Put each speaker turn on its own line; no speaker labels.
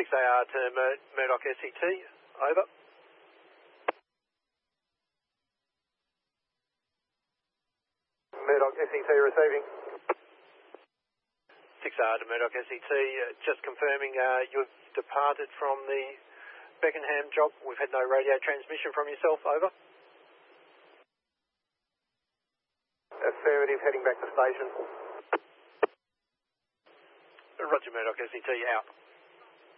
6AR to Murdoch SET, over.
Murdoch SET receiving.
6AR to Murdoch SET, just confirming you've departed from the Beckenham job. We've had no radio transmission from yourself, over.
Affirmative, heading back to station.
Roger, Murdoch SET, out.